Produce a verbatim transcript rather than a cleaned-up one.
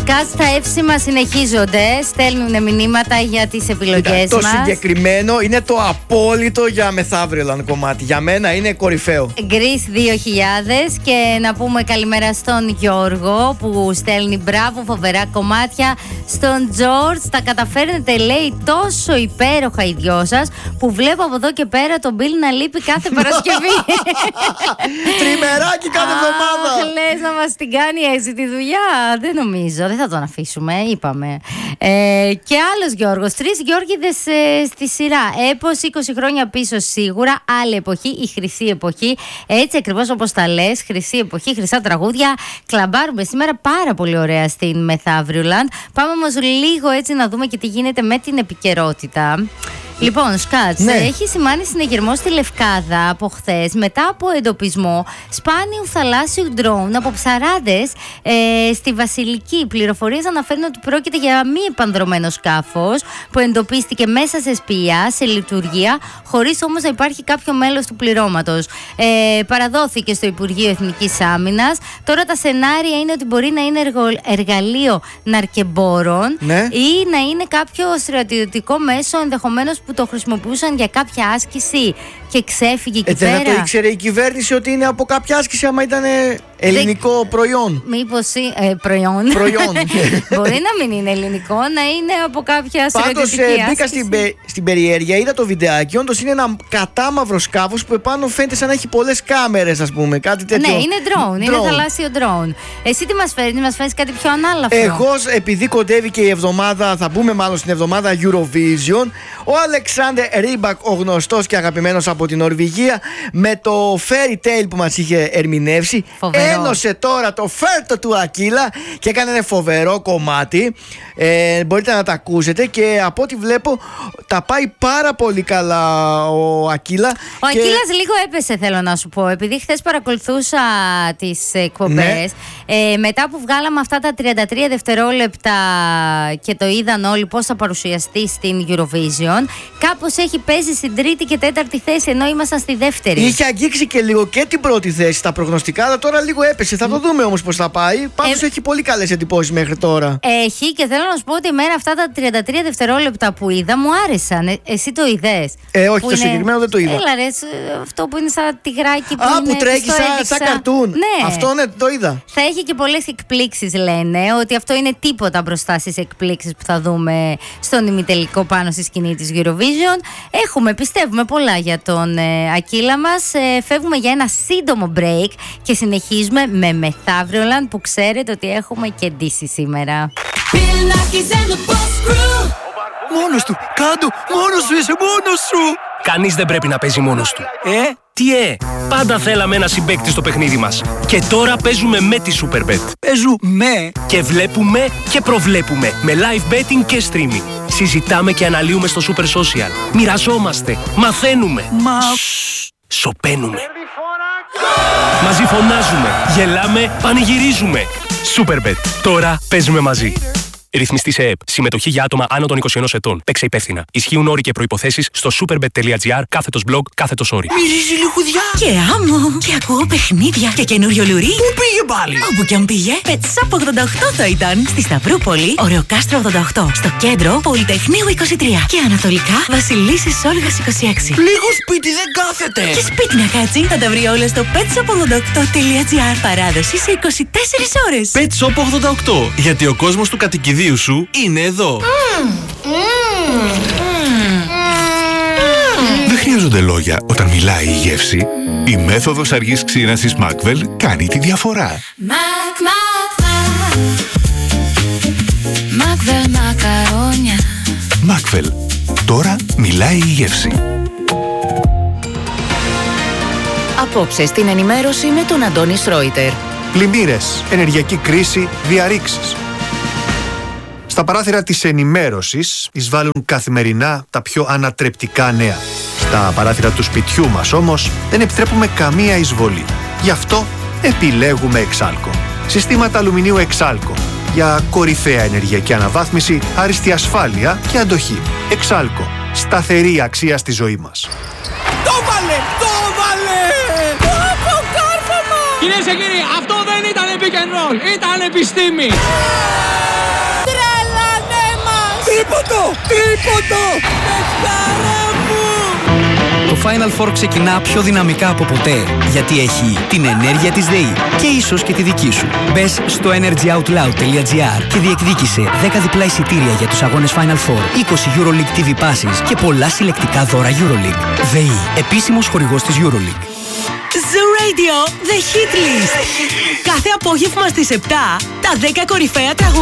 Σκάτς, τα εύσημα συνεχίζονται. Στέλνουν μηνύματα για τις επιλογές το μας. Το συγκεκριμένο είναι το απόλυτο για μεθαύριο κομμάτι. Για μένα είναι κορυφαίο. Γκρίς δύο χιλιάδες. Και να πούμε καλημέρα στον Γιώργο που στέλνει μπράβο, φοβερά κομμάτια. Στον Τζόρτζ, τα καταφέρνετε, λέει, τόσο υπέροχα οι δυο σας που βλέπω από εδώ και πέρα τον Μπιλ να λείπει κάθε Παρασκευή. Τριμεράκι κάθε εβδομάδα. Αχ, λες να μας την κάνει έτσι τη δουλειά. Δεν νομίζω, δεν θα τον αφήσουμε, είπαμε. Ε, και άλλος Γιώργος, τρεις Γιώργηδες ε, στη σειρά. Έπος είκοσι χρόνια πίσω σίγουρα, άλλη εποχή, η χρυσή εποχή. Έτσι ακριβώς όπως τα λες, χρυσή εποχή, χρυσά τραγούδια. Κλαμπάρουμε σήμερα πάρα πολύ ωραία στην Μεθαύριουλαντ. Πάμε όμως λίγο έτσι να δούμε και τι γίνεται με την επικαιρότητα. Λοιπόν, Σκάτς, ναι. Έχει σημάνει συνεγερμό στη Λευκάδα από χθες μετά από εντοπισμό σπάνιου θαλάσσιου ντρόουν από ψαράδες ε, στη Βασιλική. Οι πληροφορίες αναφέρουν ότι πρόκειται για μη επανδρωμένο σκάφος που εντοπίστηκε μέσα σε σπηλιά, σε λειτουργία, χωρίς όμως να υπάρχει κάποιο μέλος του πληρώματος. Ε, παραδόθηκε στο Υπουργείο Εθνικής Άμυνας. Τώρα τα σενάρια είναι ότι μπορεί να είναι εργο, εργαλείο ναρκεμπόρων, ναι. Ή να είναι κάποιο στρατιωτικό μέσο ενδεχομένως που το χρησιμοποιούσαν για κάποια άσκηση και ξέφυγε εκεί ε, πέρα. Δεν το ήξερε η κυβέρνηση ότι είναι από κάποια άσκηση, άμα ήταν ελληνικό Δε... προϊόν. Μήπως ε, προϊόν. προϊόν. Μπορεί να μην είναι ελληνικό, να είναι από κάποια στρατιωτική Πάντως, άσκηση. μπήκα στην, πε... στην περιέργεια, είδα το βιντεάκι. Όντως είναι ένα κατάμαυρο σκάφος που επάνω φαίνεται σαν να έχει πολλές κάμερες, ας πούμε. Κάτι τέτοιο. Ναι, είναι drone, είναι θαλάσσιο drone. Εσύ τι μας φέρνεις, μας φέρνεις κάτι πιο ανάλαφρο? Εγώ, επειδή κοντεύει και η εβδομάδα, θα μπούμε μάλλον στην εβδομάδα Eurovision, ο Αλεξάντερ Ρίμπακ, ο γνωστός και αγαπημένος από την Νορβηγία, με το Fairy Tale που μας είχε ερμηνεύσει, φοβερό. Ένωσε τώρα το Φέρτο του Ακύλα και έκανε ένα φοβερό κομμάτι. Ε, μπορείτε να τα ακούσετε και από ό,τι βλέπω τα πάει πάρα πολύ καλά ο Ακύλα. Ο και... Ακύλας λίγο έπεσε, θέλω να σου πω, επειδή χθες παρακολουθούσα τις εκπομπές, ναι. ε, μετά που βγάλαμε αυτά τα τριάντα τρία δευτερόλεπτα και το είδαν όλοι πώς θα παρουσιαστεί στην Eurovision, κάπως έχει πέσει στην τρίτη και τέταρτη θέση ενώ ήμασταν στη δεύτερη. Είχε αγγίξει και λίγο και την πρώτη θέση στα προγνωστικά, αλλά τώρα λίγο έπεσε. Θα το δούμε όμως πώς θα πάει. Πάντως ε... έχει πολύ καλές εντυπώσεις μέχρι τώρα. Έχει, και θέλω να σου πω ότι εμένα αυτά τα τριάντα τρία δευτερόλεπτα που είδα μου άρεσαν. Ε, εσύ το είδες? Ε, όχι, που το είναι... συγκεκριμένο δεν το είδα. Έλα ρε, αυτό που είναι σαν τυγράκι που, Α, είναι, που τρέχει σαν, σαν καρτούν. Ναι. Αυτό ναι, το είδα. Θα έχει και πολλές εκπλήξεις, λένε, ότι αυτό είναι τίποτα μπροστά στις εκπλήξεις που θα δούμε στον ημιτελικό πάνω στη σκηνή της Eurovision. Έχουμε, πιστεύουμε πολλά για τον ε, Ακύλα μας. Ε, φεύγουμε για ένα σύντομο break και συνεχίζουμε με Μεθαύριουλαντ, που ξέρετε ότι έχουμε και ντύσει σήμερα. Μόνος του, κάτω, μόνος σου, είσαι μόνος σου. Κανείς δεν πρέπει να παίζει μόνος του. Ε? Τι ε, πάντα θέλαμε ένα συμπαίκτη στο παιχνίδι μας. Και τώρα παίζουμε με τη Superbet. Παίζουμε. Και βλέπουμε και προβλέπουμε με live betting και streaming. Συζητάμε και αναλύουμε στο Super Social. Μοιραζόμαστε, μαθαίνουμε. Μα... Σωπαίνουμε. Μαζί φωνάζουμε, γελάμε, πανηγυρίζουμε. Superbet. Τώρα παίζουμε μαζί. Ρυθμιστή σε ΕΕΠ. Συμμετοχή για άτομα άνω των είκοσι ενός ετών. Παίξε υπεύθυνα. Ισχύουν όροι και προϋποθέσεις στο superbet.gr κάθετος blog κάθετος όρι. Μυρίζει λιχουδιά. Και άμμο. Και ακούω παιχνίδια. Και καινούριο λουρί. Πού πήγε πάλι? Όπου κι αν πήγε. Πετσάπ ογδόντα οκτώ θα ήταν. Στη Σταυρούπολη, Ωρεοκάστρο ογδόντα οκτώ. Στο κέντρο, Πολυτεχνείου είκοσι τρία. Και ανατολικά, Βασιλίσσης Όλγας είκοσι έξι. Λίγο σπίτι δεν κάθεται. Και σπίτι να κάτσει. Θα τα βρει όλα στο πετσάπ ογδόντα οκτώ τελεία τζι άρ. Παράδοση σε είκοσι τέσσερις ώρες. Pet Shop ογδόντα οκτώ. Γιατί ο κόσμος του κατοικιδίου σου είναι εδώ. Mm, mm, mm, Δεν χρειάζονται λόγια όταν μιλάει η γεύση. Η μέθοδος αργής ξύρανσης Macvel κάνει τη διαφορά. Mac, Mac, Macvel μακαρόνια. Macvel. Τώρα μιλάει η γεύση. Απόψε στην ενημέρωση με τον Αντώνη Σρόιτερ. Πλημμύρες, ενεργειακή κρίση, διαρρήξεις. Στα παράθυρα της ενημέρωσης εισβάλλουν καθημερινά τα πιο ανατρεπτικά νέα. Στα παράθυρα του σπιτιού μας όμως δεν επιτρέπουμε καμία εισβολή. Γι' αυτό επιλέγουμε Εξάλκο. Συστήματα αλουμινίου Εξάλκο. Για κορυφαία ενεργειακή αναβάθμιση, άριστη ασφάλεια και αντοχή. Εξάλκο. Σταθερή αξία στη ζωή μας. Το βάλε! Το βάλε! Το κάρφωμα! Κυρίες και κύριοι, αυτό δεν ήταν pick and roll, ήταν επιστήμη! Τρίποντο! Τρίποντο! Παιχτάρα μου! Το Final Four ξεκινά πιο δυναμικά από ποτέ, γιατί έχει την ενέργεια της ΔΕΗ και ίσως και τη δική σου. Μπες στο energyoutloud τελεία gr και διεκδίκησε δέκα διπλά εισιτήρια για τους αγώνες Final Four, είκοσι EuroLeague τι βι Passes και πολλά συλλεκτικά δώρα EuroLeague. ΔΕΗ, επίσημος χορηγός της EuroLeague. Zoo Radio, The Hit List. Κάθε απόγευμα στις επτά, τα δέκα κορυφαία τραγούδια.